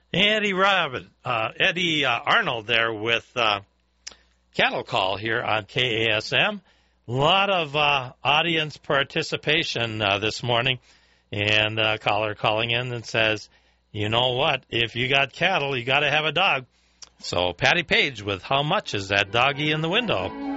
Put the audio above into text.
Eddie Arnold there with Cattle Call here on KASM. A lot of audience participation this morning, and a caller calling in and says, you know what, if you got cattle, you got to have a dog. So Patty Page with How Much Is That Doggy in the Window?